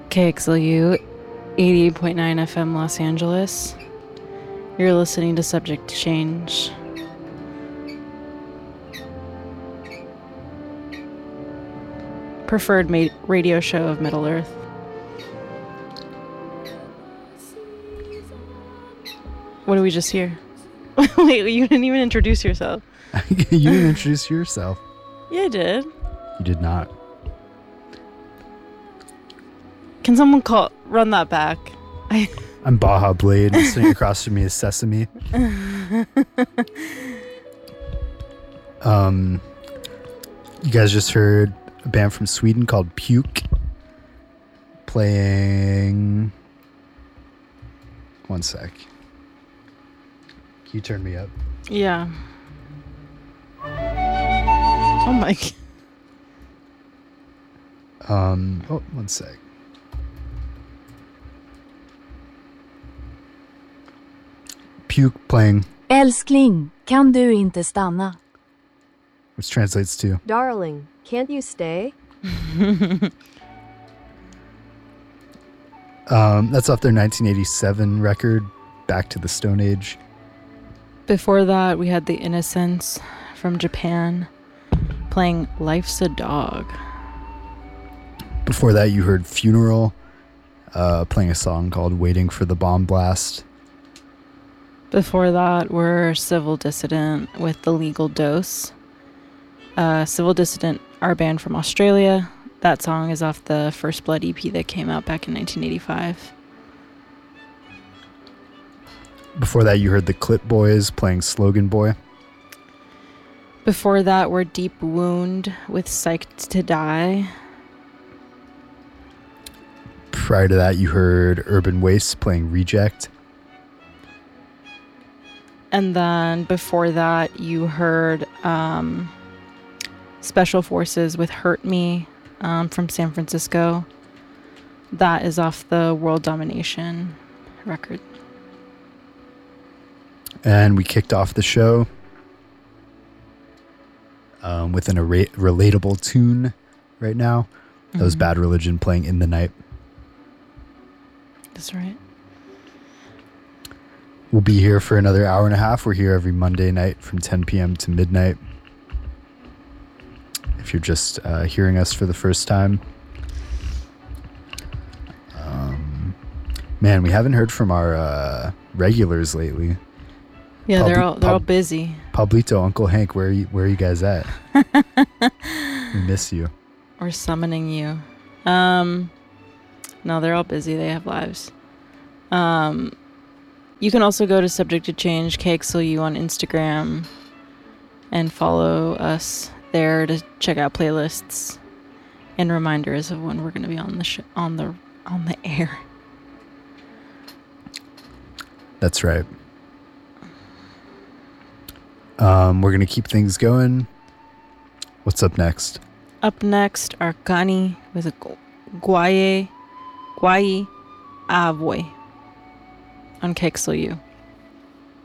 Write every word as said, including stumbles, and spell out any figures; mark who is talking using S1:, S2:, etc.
S1: K X L U, eighty-eight point nine F M Los Angeles. You're listening to Subject to Change. Preferred ma- radio show of Middle Earth. What did we just hear? Wait, you didn't even introduce yourself.
S2: You didn't introduce yourself.
S1: Yeah, I did.
S2: You did not.
S1: Can someone call run that back? I
S2: I'm Baja Blade, and sitting across from me is Sesame. um, you guys just heard a band from Sweden called Puke playing. One sec. Can you turn me up?
S1: Yeah. Oh my.
S2: Um. Oh, one sec. Puke playing.
S3: Älskling, kan du inte stanna?
S2: Which translates to
S4: Darling, can't you stay?
S2: um, that's off their nineteen eighty-seven record, Back to the Stone Age.
S1: Before that, we had The Innocents from Japan playing Life's a Dog.
S2: Before that, you heard Funeral uh, playing a song called Waiting for the Bomb Blast.
S1: Before that, we're Civil Dissident with The Legal Dose. Uh, Civil Dissident, our band from Australia. That song is off the First Blood E P that came out back in nineteen eighty-five.
S2: Before that, you heard the Clip Boys playing Slogan Boy.
S1: Before that, we're Deep Wound with Psyched to Die.
S2: Prior to that, you heard Urban Waste playing Reject.
S1: And then before that, you heard um, Special Forces with Hurt Me um, from San Francisco. That is off the World Domination record.
S2: And we kicked off the show um, with an ara- relatable tune right now. That was
S1: Mhm.
S2: Bad Religion playing In the Night.
S1: That's right.
S2: We'll be here for another hour and a half. We're here every Monday night from ten p.m. to midnight. If you're just uh, hearing us for the first time. Um, man, we haven't heard from our uh, regulars lately.
S1: Yeah,
S2: Pub-
S1: they're all they're all
S2: pub-
S1: busy.
S2: Pablito, Uncle Hank, where are you, where are you guys at? We miss you.
S1: Or summoning you. Um, no, they're all busy. They have lives. Um, you can also go to Subject to Change, K X L U on Instagram, and follow us there to check out playlists and reminders of when we're going to be on the sh- on the on the air.
S2: That's right. Um, we're gonna keep things going. What's up next?
S1: Up next, Arcani with a gu- Guaye Guaye Avoy on K X L U.